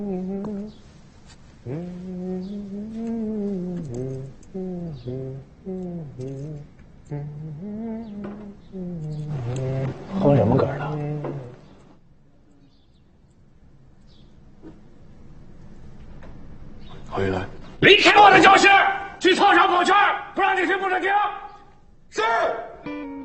哼什么歌呢？ 回来！ 离开我的教室，去操场跑圈，不让你听不准听。 是。